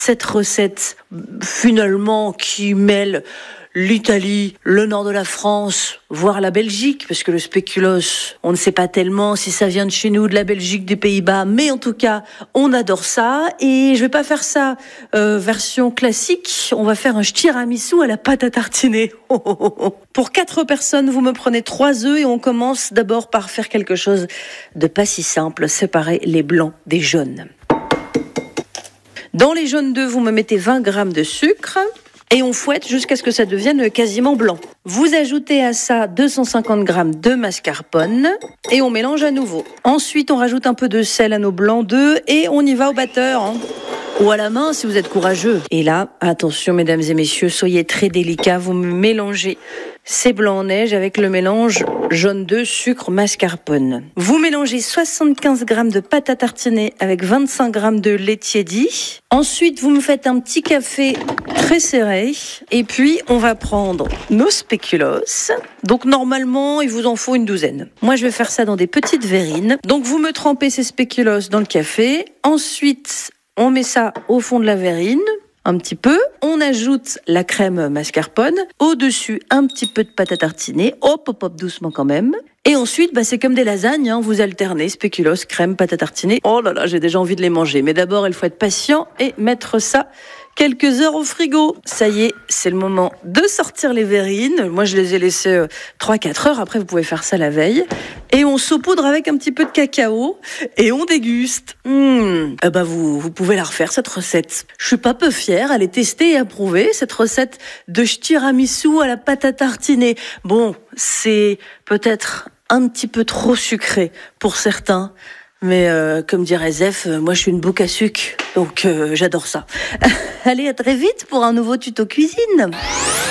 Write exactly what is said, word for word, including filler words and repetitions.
Cette recette, finalement, qui mêle l'Italie, le nord de la France, voire la Belgique, parce que le spéculoos, on ne sait pas tellement si ça vient de chez nous, de la Belgique, des Pays-Bas, mais en tout cas, on adore ça. Et je vais pas faire ça euh, version classique, on va faire un tiramisu à la pâte à tartiner. Oh, oh, oh, oh. Pour quatre personnes, vous me prenez trois œufs et on commence d'abord par faire quelque chose de pas si simple, séparer les blancs des jaunes. Dans les jaunes d'œufs, vous me mettez vingt grammes de sucre. Et on fouette jusqu'à ce que ça devienne quasiment blanc. Vous ajoutez à ça deux cent cinquante grammes de mascarpone et on mélange à nouveau. Ensuite, on rajoute un peu de sel à nos blancs d'œufs et on y va au batteur. Hein. Ou à la main si vous êtes courageux. Et là, attention mesdames et messieurs, soyez très délicats, vous me mélangez ces blancs en neige avec le mélange jaune d'œuf, sucre, mascarpone. Vous mélangez soixante-quinze grammes de pâte à tartiner avec vingt-cinq grammes de lait tiédi. Ensuite, vous me faites un petit café très serré. Et puis, on va prendre nos spéculoos. Donc, normalement, il vous en faut une douzaine. Moi, je vais faire ça dans des petites verrines. Donc, vous me trempez ces spéculoos dans le café. Ensuite, on met ça au fond de la verrine. Un petit peu, on ajoute la crème mascarpone, au-dessus un petit peu de pâte à tartiner, hop hop hop doucement quand même. Et ensuite, bah, c'est comme des lasagnes, hein, vous alternez spéculoos, crème, pâte à tartiner. Oh là là, j'ai déjà envie de les manger. Mais d'abord, il faut être patient et mettre ça quelques heures au frigo. Ça y est, c'est le moment de sortir les verrines. Moi, je les ai laissées euh, trois à quatre heures. Après, vous pouvez faire ça la veille. Et on saupoudre avec un petit peu de cacao et on déguste. Mmh. Eh ben, vous, vous pouvez la refaire, cette recette. Je suis pas peu fière. Elle est testée et approuvée, cette recette de tiramisu à la pâte à tartiner. Bon, c'est peut-être un petit peu trop sucré pour certains. Mais euh, comme dirait Zef, euh, moi je suis une bouc à sucre, donc euh, j'adore ça. Allez, à très vite pour un nouveau tuto cuisine.